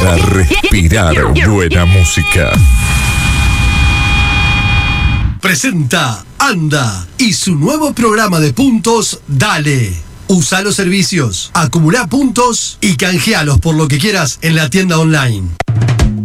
para respirar buena música. Presenta Anda y su nuevo programa de puntos Dale. Usa los servicios, acumula puntos y canjealos por lo que quieras en la tienda online.